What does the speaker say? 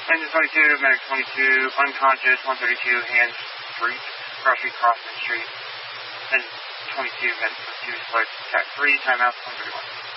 Engine 22, medic 22, unconscious, 132, hands free, crossing Crossman Street. Engine 22, medic 22, flight attack 3, timeout 131.